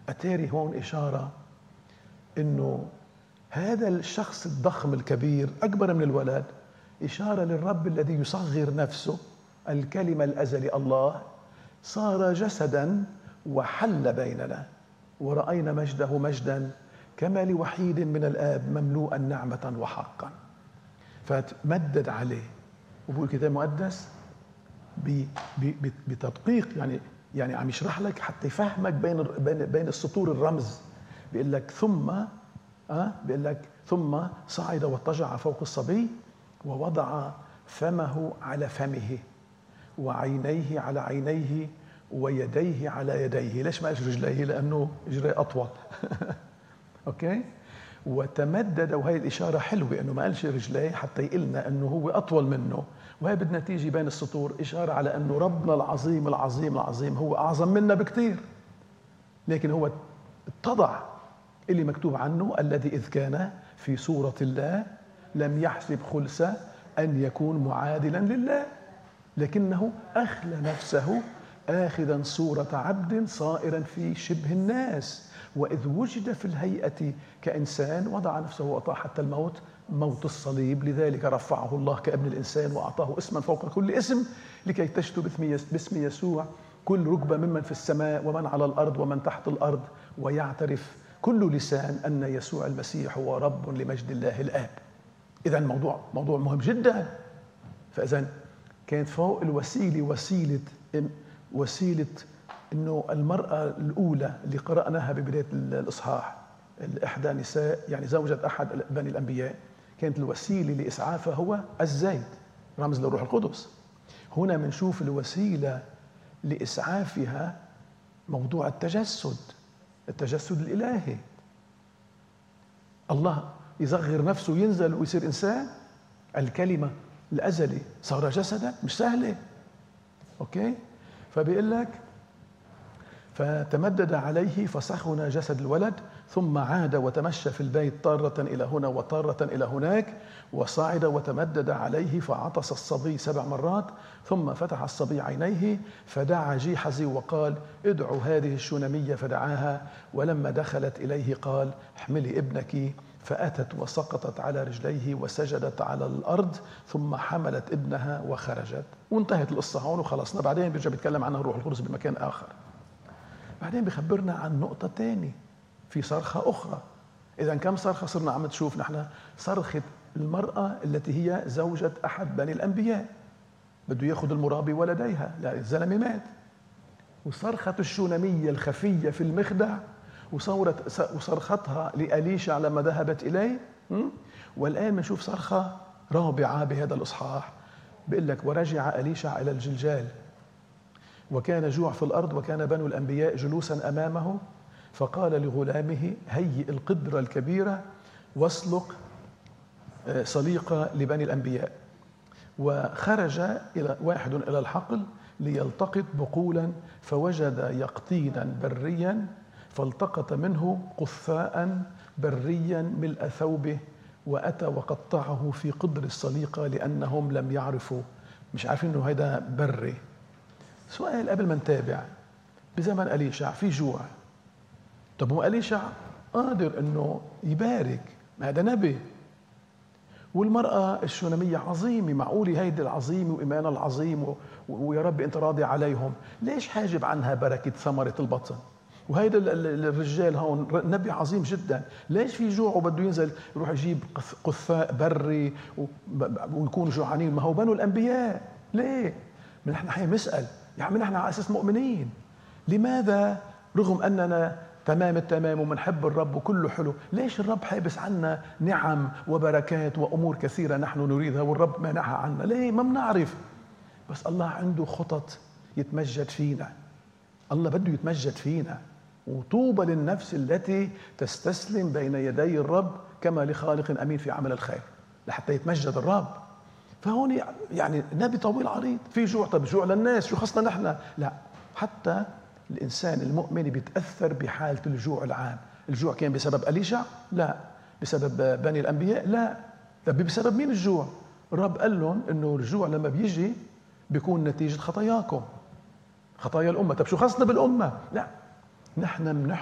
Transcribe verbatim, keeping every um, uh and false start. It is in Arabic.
أتاري هون إشارة إنه هذا الشخص الضخم الكبير أكبر من الولد، إشارة للرب الذي يصغر نفسه، الكلمة الأزلي الله صار جسدا وحل بيننا ورأينا مجده مجدا كما لوحيد من الآب مملوءا نعمة وحقا. فتمدد عليه. وبقول الكتاب المقدس بتدقيق، يعني يعني عم يشرح لك حتى يفهمك بين بين بين السطور الرمز. بيقول لك ثم اه بيقول لك ثم صعد واضطجع فوق الصبي ووضع فمه على فمه وعينيه على عينيه ويديه على يديه. ليش ما قالش رجليه؟ لأنه رجليه أطول. أوكي. وتمدد، وهي الإشارة حلوة إنه ما قالش رجليه حتى يقلنا إنه هو أطول منه، وهي بدنا تيجي بين السطور إشارة على إنه ربنا العظيم العظيم العظيم هو أعظم منا بكتير، لكن هو اتضع. اللي مكتوب عنه الذي إذ كان في صورة الله لم يحسب خلسة أن يكون معادلا لله، لكنه أخلى نفسه آخذا صورة عبد صائرا في شبه الناس، وإذ وجد في الهيئة كإنسان وضع نفسه وأطاع حتى الموت، موت الصليب. لذلك رفعه الله كابن الإنسان وأعطاه اسما فوق كل اسم، لكي تشتو باسم يسوع كل ركبة ممن في السماء ومن على الأرض ومن تحت الأرض، ويعترف كل لسان أن يسوع المسيح هو رب لمجد الله الآب. إذا الموضوع موضوع مهم جدا. فإذا كانت فوق الوسيلة وسيلة وسيلة إنه المرأة الأولى اللي قرأناها ببداية الإصحاح، الإحدى نساء يعني زوجة أحد بني الأنبياء، كانت الوسيلة لإسعافها هو الزيت رمز للروح القدس. هنا بنشوف الوسيلة لإسعافها موضوع التجسد، التجسد الإلهي. الله يصغر نفسه ينزل ويصير إنسان، الكلمة الأزلي صار جسدا، مش سهلة. أوكي. فبيقول لك فتمدد عليه فسخن جسد الولد، ثم عاد وتمشى في البيت طارة إلى هنا وطارة إلى هناك، وصعد وتمدد عليه فعطس الصبي سبع مرات، ثم فتح الصبي عينيه فدعا جيحزي وقال ادعوا هذه الشونمية، فدعاها. ولما دخلت إليه قال احملي ابنك، فأتت وسقطت على رجليه وسجدت على الأرض، ثم حملت ابنها وخرجت. وانتهت القصة هون وخلصنا. بعدين بيرجع بيتكلم عنها الروح القدس بمكان آخر. بعدين بيخبرنا عن نقطة تانية، في صرخة أخرى. إذا كم صرخة صرنا عم تشوف نحن؟ صرخة المرأة التي هي زوجة أحد بني الأنبياء، بده ياخذ المرابي ولديها، لا الزلمة مات. وصرخة الشونمية الخفية في المخدع، وصورت وصرختها لأليشع لما ذهبت إليه. والآن بنشوف صرخة رابعة بهذا الإصحاح. بيقول لك ورجع أليشع إلى الجلجال وكان جوع في الأرض وكان بنو الأنبياء جلوسا أمامه، فقال لغلامه هيئ القدرة الكبيرة واسلق سليقة لبني الأنبياء. وخرج إلى واحد إلى الحقل ليلتقط بقولا، فوجد يقطينا بريا فالتقط منه قثاء بريا ملء ثوبه، وأتى وقطعه في قدر السليقة لأنهم لم يعرفوا، مش عارفين إنه هذا بري. سؤال قبل ما نتابع، بزمن أليشع في جوع، طب هو أليشع قادر إنه يبارك، هذا نبي. والمرأة الشونمية عظيمة، معقولة هيدي العظيمة وإيمانها العظيم ويا رب أنت راضي عليهم، ليش حاجب عنها بركة ثمرة البطن؟ وهيدا الرجال هون نبي عظيم جدا، ليش في جوع وبده ينزل يروح يجيب قثاء بري ويكونوا جوعانين؟ ما هو بنو الأنبياء. ليه؟ نحن حين نسأل، يا عمي نحن على أساس مؤمنين، لماذا رغم أننا تمام التمام ومنحب الرب وكله حلو، ليش الرب حابس عنا نعم وبركات وأمور كثيرة نحن نريدها والرب مانعها عنا؟ ليه؟ ما بنعرف. بس الله عنده خطط يتمجد فينا، الله بده يتمجد فينا. وطوبى للنفس التي تستسلم بين يدي الرب كما لخالق أمين في عمل الخير لحتى يتمجد الرب. فهون يعني نبي طويل عريض. في جوع، طب جوع للناس، شو خصنا نحن؟ لا، حتى الإنسان المؤمن بيتأثر بحالة الجوع العام. الجوع كان بسبب أليشع؟ لا. بسبب بني الأنبياء؟ لا. طب بسبب مين الجوع؟ الرب قال لهم إنه الجوع لما بيجي بيكون نتيجة خطاياكم، خطايا الأمة. طب شو خصنا بالأمة؟ لا، نحن